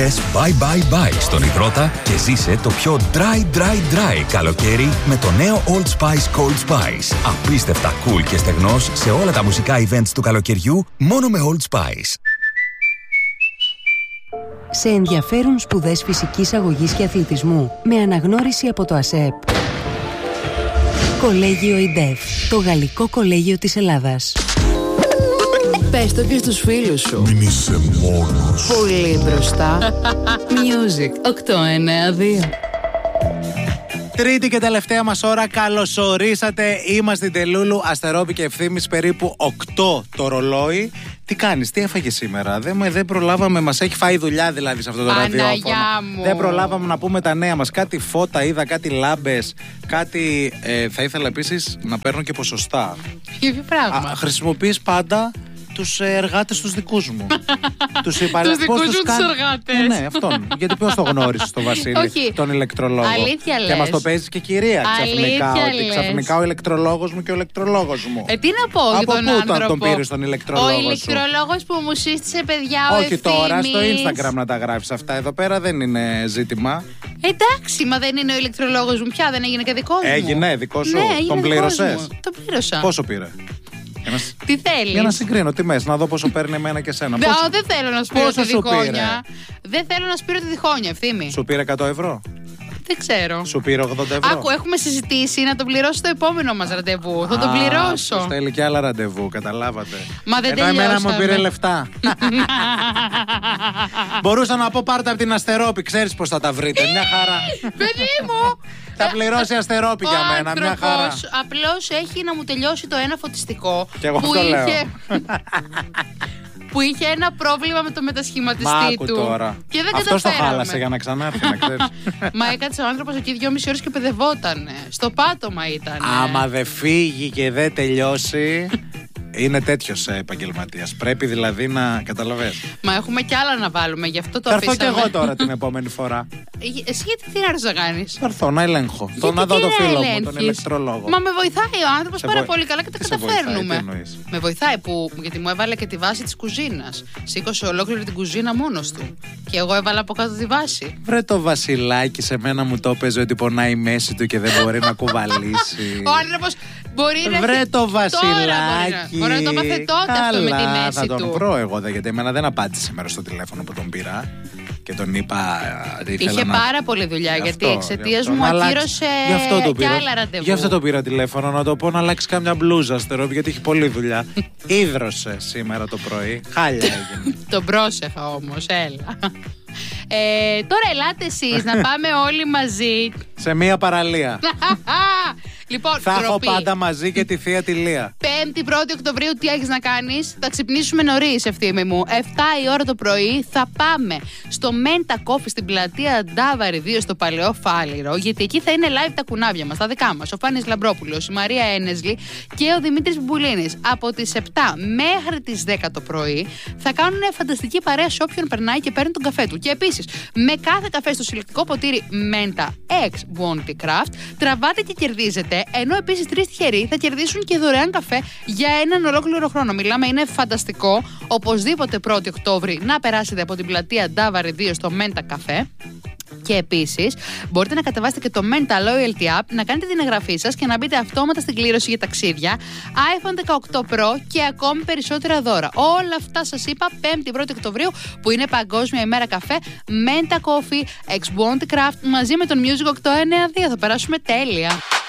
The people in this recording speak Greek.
Πες bye bye bye στον υδρότα και ζήσε το πιο dry καλοκαίρι με το νέο Old Spice Cold Spice. Απίστευτα cool και στεγνός σε όλα τα μουσικά events του καλοκαιριού, μόνο με Old Spice. Σε ενδιαφέρουν σπουδές φυσικής αγωγής και αθλητισμού με αναγνώριση από το ΑΣΕΠ. Κολέγιο ΙΝΤΕΦ, το γαλλικό κολέγιο της Ελλάδας. Πες το και στους φίλους σου. Μην είσαι μόνος. Πολύ μπροστά. Music 892. Τρίτη και τελευταία μας ώρα, καλωσορίσατε. Είμαστε η Τελούλου, Αστερόπη και Ευθύμης, περίπου 8 το ρολόι. Τι κάνεις, τι έφαγες σήμερα? Δεν προλάβαμε, μας έχει φάει δουλειά δηλαδή σε αυτό το ραδιόφωνο. Δεν προλάβαμε να πούμε τα νέα μας. Κάτι φώτα είδα, κάτι λάμπες, κάτι. Θα ήθελα επίσης να παίρνω και ποσοστά. Για ποιο πράγμα? Χρησιμοποιείς πάντα τους εργάτες τους δικούς μου. Τους δικούς μου τους εργάτες. Ναι, αυτόν. Γιατί ποιος το γνώρισες τον Βασίλη, τον ηλεκτρολόγο? Αλήθεια λες? Και μας το παίζεις και κυρία ξαφνικά. Ότι ξαφνικά ο ηλεκτρολόγος μου και ο ηλεκτρολόγος μου. Τι να πω για τον άνθρωπο? Από πού τον πήρες τον ηλεκτρολόγο σου? Ο ηλεκτρολόγος που μου σύστησε, παιδιά, ο Όχι Ευθύμης. τώρα, στο Instagram να τα γράφεις αυτά. Εδώ πέρα δεν είναι ζήτημα. Εντάξει, μα δεν είναι ο ηλεκτρολόγος μου πια, δεν έγινε και δικός μου? Έγινε δικό σου, ναι, τον πλήρωσες? Τον πλήρωσα. Πόσο πήρε? Τι θέλεις? Για να συγκρίνω τιμές, να δω πόσο παίρνει εμένα και εσένα. Δεν θέλω να σπείρω τη διχόνια. Δεν θέλω να σπείρω τη διχόνια, Ευθύμη. Σου πήρε 100 ευρώ? Δεν ξέρω. Σου πήρε 80 ευρώ? Άκου, έχουμε συζητήσει να τον πληρώσω στο επόμενο μας ραντεβού. Θα τον πληρώσω. Σου στέλνει και άλλα ραντεβού, καταλάβατε. Μα δεν ενώ εμένα τελειώσαμε. μου πήρε λεφτά. Μπορούσα να πω πάρτε από την Αστερόπη, ξέρεις πώς θα τα βρείτε. Μια χαρά. Παιδί μου! Θα πληρώσει Αστερόπη για μένα, μια χαρά. Απλώς έχει να μου τελειώσει το ένα φωτιστικό. Και εγώ αυτό λέω. Που είχε ένα πρόβλημα με το μετασχηματιστή του. Τώρα. Και δεν αυτός το καταφέραμε. χάλασε για να ξανάρθει, να ξέρεις. Μα έκατσε ο άνθρωπος εκεί 2,5 ώρες και παιδευότανε. Στο πάτωμα ήταν. Άμα δεν φύγει και δεν τελειώσει, είναι τέτοιος επαγγελματίας. Πρέπει δηλαδή να καταλαβαίνεις. Μα έχουμε κι άλλα να βάλουμε, γι' αυτό το θα αφήσαμε. έρθω κι εγώ τώρα την επόμενη φορά. Εσύ γιατί τι να έρθεις να κάνεις? Θα έρθω να ελέγχω. Να δω το φίλο μου, τον ηλεκτρολόγο. Μα με βοηθάει ο άνθρωπος πάρα πολύ καλά και τα καταφέρνουμε. Με βοηθάει γιατί μου έβαλε και τη βάση της κουζίνας. Σήκωσε ολόκληρη την κουζίνα μόνος του. Και εγώ έβαλα από κάτω τη βάση. Βρε το Βασιλάκι, σε μένα μου το έπαιζε ότι πονάει η μέση του και δεν μπορεί να κουβαλήσει. Ο άνθρωπος μπορεί να. Βρε το Βασιλάκι. Μπορεί να το μάθε τότε αυτό με τη μέση θα του. τον βρω εγώ, γιατί εμένα δεν απάντησε σήμερα στο τηλέφωνο που τον πήρα. Και τον είπα. Είχε πάρα πολλή δουλειά γιατί εξαιτίας μου ακύρωσε και άλλα ραντεβού. Γι' αυτό το πήρα τηλέφωνο, να το πω να αλλάξει κάμια μπλούζα, Αστερόπη, γιατί έχει πολλή δουλειά. Ίδρωσε σήμερα το πρωί. Χάλια έγινε. Τον πρόσεχα όμως, έλα. Τώρα ελάτε εσείς να πάμε όλοι μαζί σε μία παραλία. Λοιπόν, θα έχω πάντα μαζί και τη θεία τη Λία. 5η 1η Οκτωβρίου τι έχεις να κάνεις? Θα ξυπνήσουμε νωρίς, Ευθύμη μου. 7 η ώρα το πρωί θα πάμε στο Menta Coffee στην πλατεία Ντάβαρη 2 στο Παλαιό Φάληρο. Γιατί εκεί θα είναι live τα κουνάβια μας, τα δικά μας. Ο Φάνης Λαμπρόπουλος, η Μαρία Ένεσλη και ο Δημήτρης Μπουλίνης. Από τις 7 μέχρι τις 10 το πρωί θα κάνουν φανταστική παρέα σε όποιον περνάει και παίρνει τον καφέ του. Και επίσης, με κάθε καφέ στο συλλεκτικό ποτήρι Menta X Bounty Craft τραβάτε και κερδίζετε. Ενώ επίσης 3 τυχεροί θα κερδίσουν και δωρεάν καφέ για έναν ολόκληρο χρόνο. Μιλάμε, είναι φανταστικό. Οπωσδήποτε 1η Οκτώβρη να περάσετε από την πλατεία Ντάβαρη 2 στο Menta Café. Και επίσης μπορείτε να κατεβάσετε και το Menta Loyalty App, να κάνετε την εγγραφή σας και να μπείτε αυτόματα στην κλήρωση για ταξίδια, iPhone 18 Pro και ακόμη περισσότερα δώρα. Όλα αυτά σας είπα 5η 1η Οκτωβρίου που είναι Παγκόσμια ημέρα καφέ. Menta Coffee, Ex Bounty Craft μαζί με τον Music 892. Θα περάσουμε τέλεια.